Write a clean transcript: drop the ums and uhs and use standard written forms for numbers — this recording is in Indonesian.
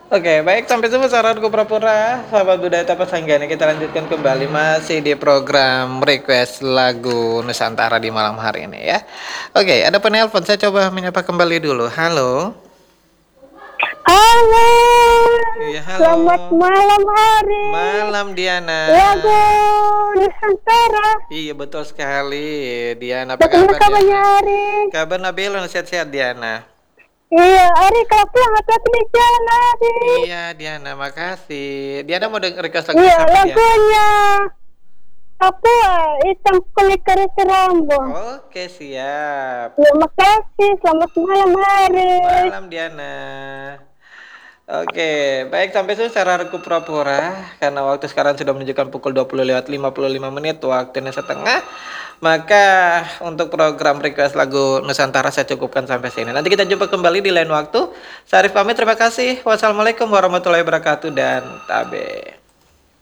Oke, baik sampai jumpa sahabatku Pura-Pura, sahabat budaya Tapas Sanggani. Kita lanjutkan kembali masih di program request lagu Nusantara di malam hari ini ya. Oke, ada penelpon, saya coba menyapa kembali dulu. Halo. Halo, Iya, halo. selamat malam hari. Malam Diana. Lagu Nusantara. Iya, betul sekali. Diana, apa Bagaimana kabar kabarnya Diana? Ari? Kabar Nabila, sehat-sehat Diana. Iya, Ari kalau pulang hati-hati di jalan Ari. Iya, Diana, makasih. Diana mau denger request lagu Iya, siapa Diana? lagunya Papua, Hitam Kulit Keris Rambut. Oke, siap. Ya, makasih. Selamat malam Ari. Malam Diana. Oke, baik sampai sini secara regu Pura-Pura karena waktu sekarang sudah menunjukkan pukul 20:55 waktu Indonesia Tengah. Maka untuk program request lagu Nusantara saya cukupkan sampai sini. Nanti kita jumpa kembali di lain waktu. Saya Arif pamit, terima kasih. Wassalamualaikum warahmatullahi wabarakatuh dan tabe.